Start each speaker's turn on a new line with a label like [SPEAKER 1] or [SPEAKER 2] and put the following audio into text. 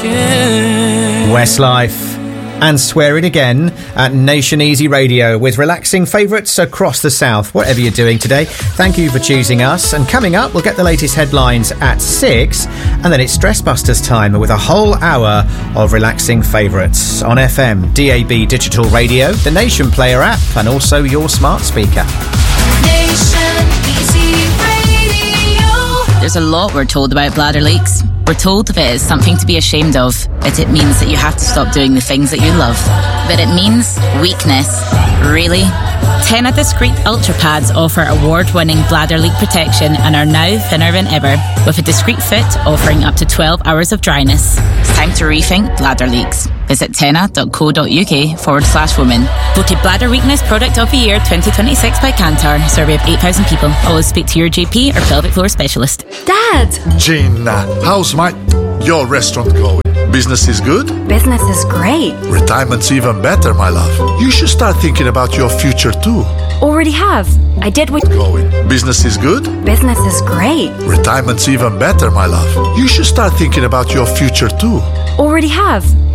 [SPEAKER 1] Westlife and Swear It Again at Nation Easy Radio with relaxing favourites across the south. Whatever you're doing today, thank you for choosing us. And coming up, we'll get the latest headlines at 6, and then it's Stress Busters time with a whole hour of relaxing favourites on FM, DAB digital radio, the Nation Player app, and also your smart speaker.
[SPEAKER 2] Nation Easy Radio.
[SPEAKER 3] There's a lot we're told about bladder leaks. We're told that it is something to be ashamed of, that it means that you have to stop doing the things that you love. But it means weakness. Really? Tena Discreet Ultra Pads offer award-winning bladder leak protection and are now thinner than ever, with a discreet fit offering up to 12 hours of dryness. It's time to rethink bladder leaks. Visit tena.co.uk/women. Voted Bladder Weakness Product of the Year 2026 by Kantar. Survey of 8,000 people. Always speak to your GP or pelvic floor specialist.
[SPEAKER 4] Dad!
[SPEAKER 5] Gina, how's your restaurant going? Business is good?
[SPEAKER 4] Business is great.
[SPEAKER 5] Retirement's even better, my love. You should start thinking about your future too.
[SPEAKER 4] Already have. I did what...
[SPEAKER 5] Going. Business is good?
[SPEAKER 4] Business is great.
[SPEAKER 5] Retirement's even better, my love. You should start thinking about your future too.
[SPEAKER 4] Already have.